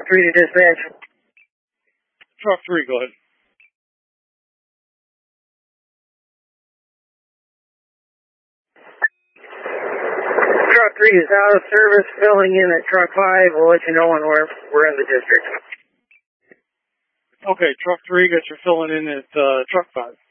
Truck 3 to dispatch. Truck 3, go ahead. Truck 3 is out of service, filling in at Truck 5. We'll let you know when we're in the district. Okay, Truck 3, got you filling in at Truck 5.